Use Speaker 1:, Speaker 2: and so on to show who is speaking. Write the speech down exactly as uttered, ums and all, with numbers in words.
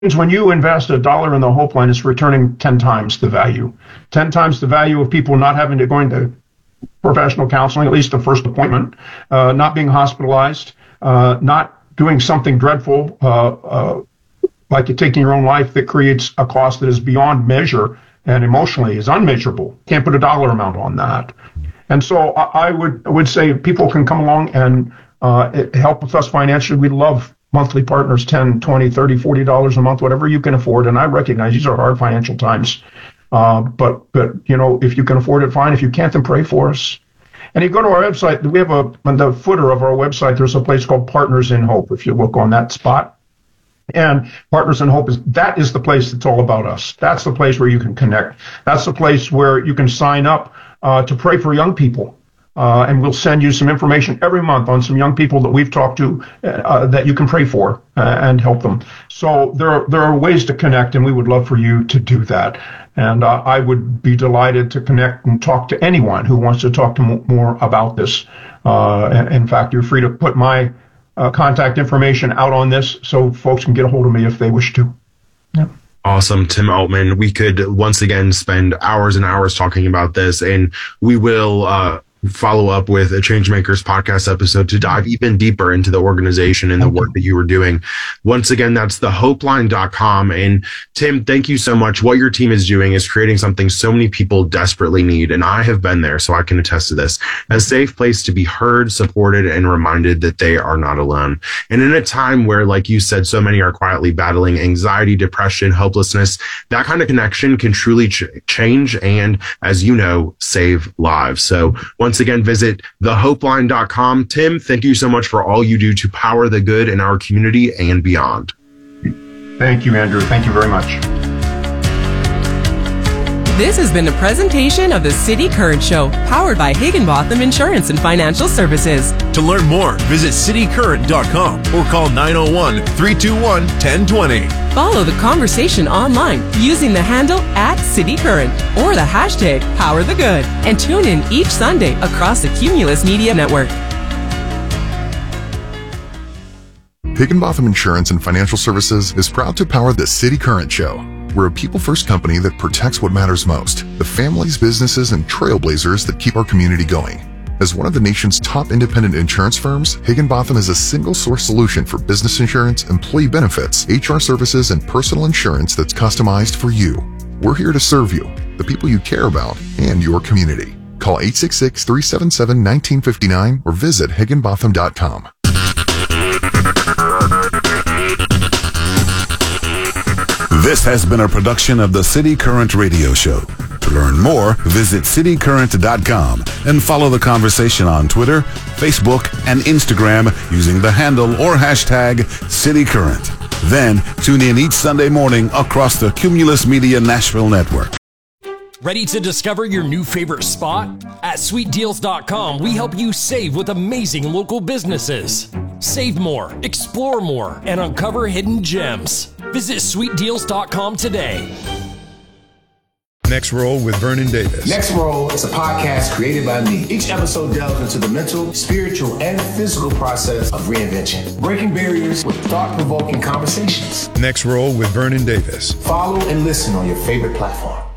Speaker 1: when you invest a dollar in the Hope Line, it's returning ten times the value. ten times the value of people not having to go into professional counseling, at least the first appointment, uh, not being hospitalized, uh, not doing something dreadful, uh, uh, like you're taking your own life that creates a cost that is beyond measure and emotionally is unmeasurable. Can't put a dollar amount on that. And so I, I would I would say people can come along and uh, it, help with us financially. We love monthly partners, ten, twenty, thirty, forty dollars a month, whatever you can afford. And I recognize these are hard financial times. Uh, but, but you know, if you can afford it, fine. If you can't, then pray for us. And you go to our website, we have a, on the footer of our website, there's a place called Partners in Hope, if you look on that spot. And Partners in Hope, is that is the place that's all about us. That's the place where you can connect. That's the place where you can sign up uh, to pray for young people. Uh, and we'll send you some information every month on some young people that we've talked to uh, that you can pray for uh, and help them. So there are, there are ways to connect, and we would love for you to do that. And uh, I would be delighted to connect and talk to anyone who wants to talk to m- more about this. Uh, in fact, you're free to put my uh, contact information out on this so folks can get a hold of me if they wish to. Yeah.
Speaker 2: Awesome, Tim Altman. We could once again spend hours and hours talking about this, and we will uh, follow up with a Changemakers podcast episode to dive even deeper into the organization and the work that you were doing. Once again, that's the hope line dot com. And Tim, thank you so much. What your team is doing is creating something so many people desperately need. And I have been there, so I can attest to this. A safe place to be heard, supported, and reminded that they are not alone. And in a time where, like you said, so many are quietly battling anxiety, depression, hopelessness, that kind of connection can truly ch- change and, as you know, save lives. So once again, visit the hope line dot com. Tim, thank you so much for all you do to power the good in our community and beyond.
Speaker 1: Thank you, Andrew. Thank you very much.
Speaker 3: This has been a presentation of the City Current Show, powered by Higginbotham Insurance and Financial Services.
Speaker 4: To learn more, visit city current dot com or call nine oh one, three two one, one oh two oh.
Speaker 3: Follow the conversation online using the handle at City Current or the hashtag Power the Good, and tune in each Sunday across the Cumulus Media Network.
Speaker 5: Higginbotham Insurance and Financial Services is proud to power the City Current Show. We're a people-first company that protects what matters most, the families, businesses, and trailblazers that keep our community going. As one of the nation's top independent insurance firms, Higginbotham is a single-source solution for business insurance, employee benefits, H R services, and personal insurance that's customized for you. We're here to serve you, the people you care about, and your community. Call eight six six, three seven seven, one nine five nine or visit higginbotham dot com.
Speaker 6: This has been a production of the City Current Radio Show. To learn more, visit city current dot com and follow the conversation on Twitter, Facebook, and Instagram using the handle or hashtag CityCurrent. Then, tune in each Sunday morning across the Cumulus Media Nashville Network.
Speaker 7: Ready to discover your new favorite spot? At sweet deals dot com, we help you save with amazing local businesses. Save more, explore more, and uncover hidden gems. Visit sweet deals dot com today.
Speaker 8: Next Roll with Vernon Davis.
Speaker 9: Next Roll is a podcast created by me. Each episode delves into the mental, spiritual, and physical process of reinvention, breaking barriers with thought-provoking conversations.
Speaker 8: Next Roll with Vernon Davis.
Speaker 9: Follow and listen on your favorite platform.